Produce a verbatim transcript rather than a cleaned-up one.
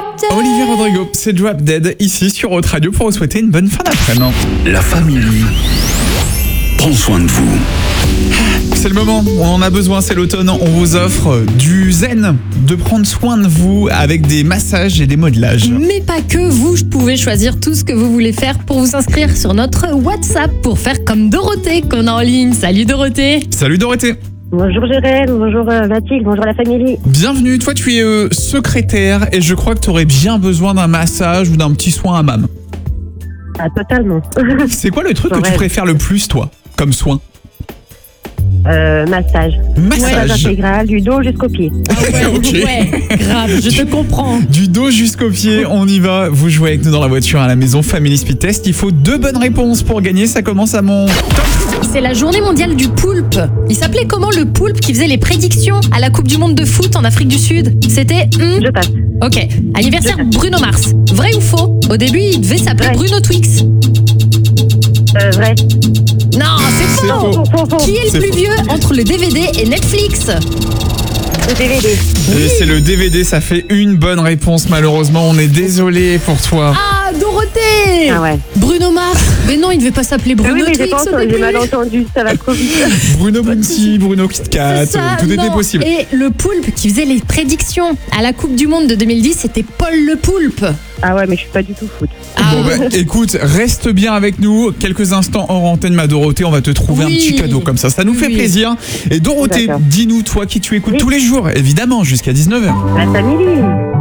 Olivier Rodrigo, c'est Drop Dead ici sur Haute Radio pour vous souhaiter une bonne fin d'après-midi. La famille prend soin de vous. C'est le moment où on en a besoin, c'est l'automne. On vous offre du zen, de prendre soin de vous avec des massages et des modelages. Mais pas que, vous pouvez choisir tout ce que vous voulez faire pour vous inscrire sur notre WhatsApp pour faire comme Dorothée qu'on a en ligne. Salut Dorothée. Salut Dorothée. Bonjour Jérém, bonjour euh, Mathilde, bonjour la famille. Bienvenue, toi tu es euh, secrétaire et je crois que tu aurais bien besoin d'un massage ou d'un petit soin hammam. Ah, totalement. C'est quoi le truc que Ouais. tu préfères le plus toi, comme soin? euh, massage. Massage. Massage intégral, du dos jusqu'aux pieds. Ouais, Ok. ouais, grave, je te comprends. Du dos jusqu'aux pieds, on y va. Vous jouez avec nous dans la voiture à la maison Family Speed Test. Il faut deux bonnes réponses pour gagner. Ça commence à mon... C'est la journée mondiale du poulpe. Il s'appelait comment le poulpe qui faisait les prédictions à la Coupe du Monde de foot en Afrique du Sud? C'était... hmm Je passe. Ok. Anniversaire Bruno Mars. Vrai ou faux? Au début, il devait s'appeler Vrai. Bruno Twix. Euh, vrai. Non, c'est C'est faux. faux. Faux, faux, faux. Qui est C'est le plus faux. vieux entre le D V D et Netflix? Le D V D. Et c'est le D V D, ça fait une bonne réponse. Malheureusement, on est désolé pour toi. Ah, Dorothée. Ah ouais. Bruno Mars. Mais non, il devait pas s'appeler Ah Bruno oui, mais j'ai Twix pas au entendu, début. j'ai mal entendu, ça va trop vite. Bruno Bounty, Bruno Kit Kat, C'est ça, tout était non. possible. Et le poulpe qui faisait les prédictions à la Coupe du Monde de deux mille dix, c'était Paul le Poulpe. Ah ouais, mais je suis pas du tout foot. Ah, Bon bah écoute, reste bien avec nous. Quelques instants hors antenne, ma Dorothée, on va te trouver Oui. un petit cadeau comme ça. Ça nous fait Oui. plaisir. Et Dorothée, D'accord. dis-nous, toi qui tu écoutes Oui. tous les jours, évidemment, jusqu'à dix-neuf heures. La famille.